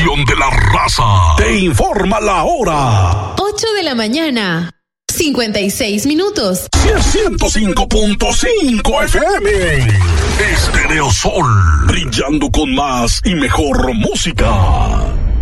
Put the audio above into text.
estación de la raza. Te informa la hora. 8 de la mañana. 56 minutos. 105.5 FM. Estereosol. Brillando con más y mejor música.